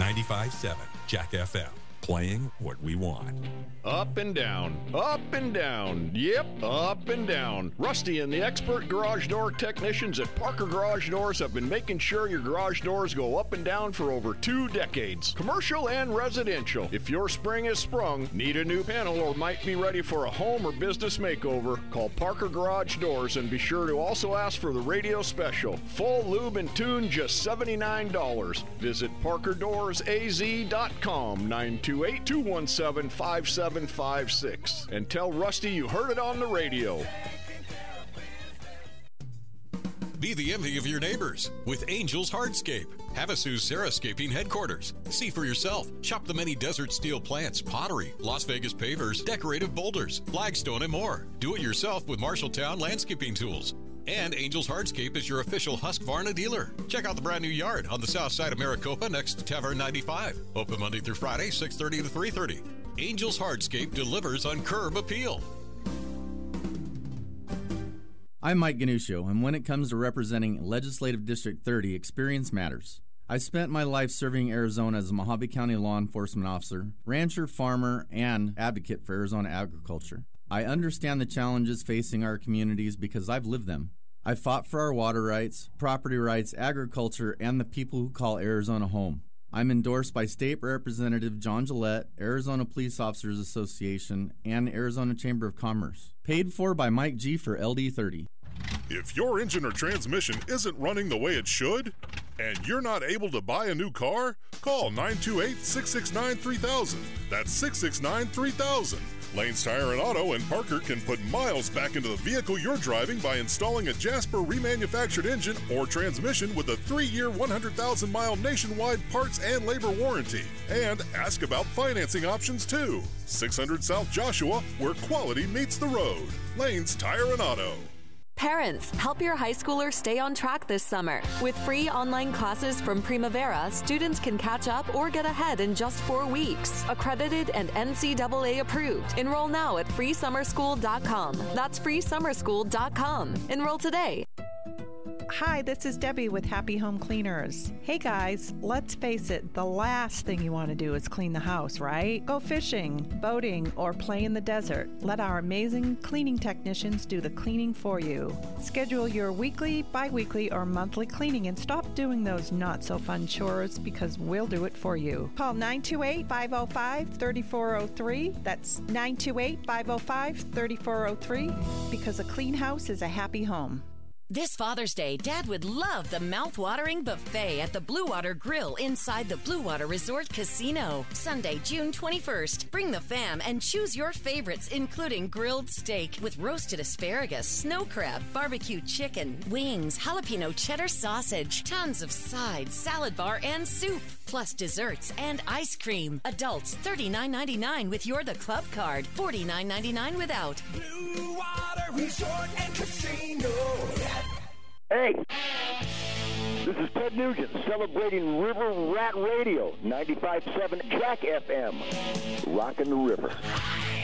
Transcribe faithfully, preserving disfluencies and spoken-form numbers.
ninety-five point seven Jack F M. Playing what we want. Up and down, up and down, yep, up and down. Rusty and the expert garage door technicians at Parker Garage Doors have been making sure your garage doors go up and down for over two decades. Commercial and residential. If your spring is sprung, need a new panel, or might be ready for a home or business makeover, call Parker Garage Doors and be sure to also ask for the radio special. Full lube and tune, just seventy-nine dollars. Visit parker doors a z dot com, nine two eight, two one seven, five seven five six, and tell Rusty you heard it on the radio. Be the envy of your neighbors with Angels Hardscape, Havasu's Sarahscaping headquarters. See for yourself. Shop the many desert steel plants, pottery, Las Vegas pavers, decorative boulders, flagstone, and more. Do it yourself with Marshalltown landscaping tools. And Angels Hardscape is your official Husqvarna dealer. Check out the brand new yard on the south side of Maricopa next to Tavern ninety-five. Open Monday through Friday, six thirty to three thirty. Angels Hardscape delivers on curb appeal. I'm Mike Ganuscio, and when it comes to representing Legislative District thirty, experience matters. I spent my life serving Arizona as a Mojave County law enforcement officer, rancher, farmer, and advocate for Arizona agriculture. I understand the challenges facing our communities because I've lived them. I fought for our water rights, property rights, agriculture, and the people who call Arizona home. I'm endorsed by State Representative John Gillette, Arizona Police Officers Association, and Arizona Chamber of Commerce. Paid for by Mike G for L D thirty. If your engine or transmission isn't running the way it should, and you're not able to buy a new car, call nine two eight, six six nine, three thousand. That's six six nine, three thousand. Lane's Tire and Auto and Parker can put miles back into the vehicle you're driving by installing a Jasper remanufactured engine or transmission with a three-year, one hundred thousand mile nationwide parts and labor warranty. And ask about financing options too. six hundred South Joshua, where quality meets the road. Lane's Tire and Auto. Parents, help your high schooler stay on track this summer. With free online classes from Primavera, students can catch up or get ahead in just four weeks. Accredited and N C double A approved. Enroll now at free summer school dot com. That's free summer school dot com. Enroll today. Hi, this is Debbie with Happy Home Cleaners. Hey guys, let's face it, the last thing you want to do is clean the house, right? Go fishing, boating, or play in the desert. Let our amazing cleaning technicians do the cleaning for you. Schedule your weekly, bi-weekly, or monthly cleaning and stop doing those not-so-fun chores because we'll do it for you. Call nine two eight, five oh five, three four oh three. That's nine two eight, five oh five, three four oh three because a clean house is a happy home. This Father's Day, Dad would love the mouth-watering buffet at the Blue Water Grill inside the Blue Water Resort Casino. Sunday, June twenty-first. Bring the fam and choose your favorites, including grilled steak with roasted asparagus, snow crab, barbecue chicken, wings, jalapeno cheddar sausage, tons of sides, salad bar, and soup, plus desserts and ice cream. Adults, thirty-nine ninety-nine with your The Club card, forty-nine ninety-nine without. Blue Water Resort and Casino. Hey, this is Ted Nugent celebrating River Rat Radio, ninety-five point seven Jack F M, rockin' the river.